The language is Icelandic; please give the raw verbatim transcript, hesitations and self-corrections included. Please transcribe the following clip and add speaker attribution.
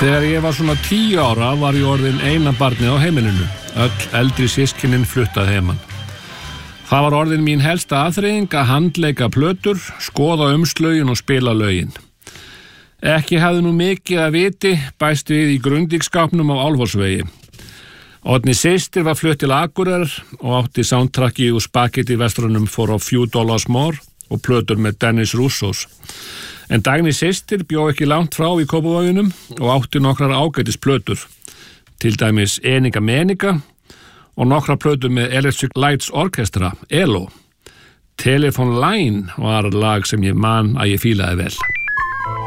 Speaker 1: Þegar ég var svona tíu ára var ég orðin eina barnið á heimilinu. Öll eldri systkinin fluttað heiman. Það var orðin mín helsta aðþreying að handleika plötur, skoða umslögin og spila lögin. Ekki hafði nú mikið að viti bæst við í Grundíkskápnum á Álfosvegi. Oddný systir var flutt til Akureyrar og átti soundtracki úr Spaghetti Westrunum for a few dollars more og plötur með Dennis Russos. En Dagný systir bjó ekki langt frá í Kópavoginum og átti nokkrar ágætis plötur, til dæmis Eniga Meniga og nokkrar plötur með Electric Lights Orchestra, E L O. Telephone Line var lag sem ég man að ég fílaði vel.